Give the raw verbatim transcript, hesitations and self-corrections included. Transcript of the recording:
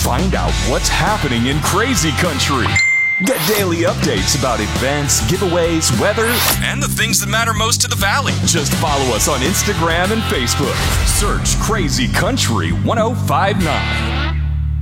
Find out what's happening in crazy country. Get daily updates about events, giveaways, weather, and the things that matter most to the Valley. Just follow us on Instagram and Facebook. Search Crazy Country ten fifty-nine.